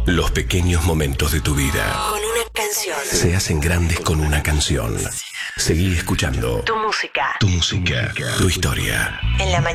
Los pequeños momentos de tu vida con una canción se hacen grandes con una canción. Seguí escuchando tu música tu música, tu historia. en la mañana.